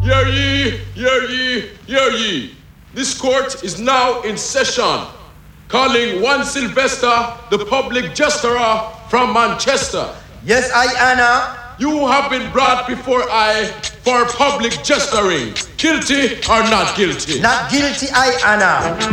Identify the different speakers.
Speaker 1: Hear ye, hear ye, hear ye. This court is now in session, calling one Sylvester, the public justice from Manchester.
Speaker 2: Yes, I, Anna.
Speaker 1: You have been brought before I for public justice. Guilty or not guilty?
Speaker 2: Not guilty, I, Anna.